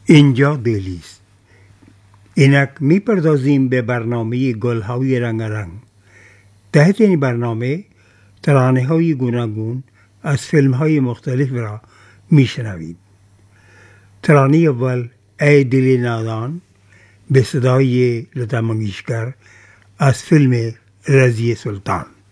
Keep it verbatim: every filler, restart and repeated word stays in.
اینجا دهلی است. اینک میپردازیم به برنامه گلهای رنگارنگ. تحت این برنامه ترانه های گوناگون از فیلم های مختلف را میشنوید. ترانه اول ای دل نادان به صدای لتا منگیشکر از فیلم رضی سلطان.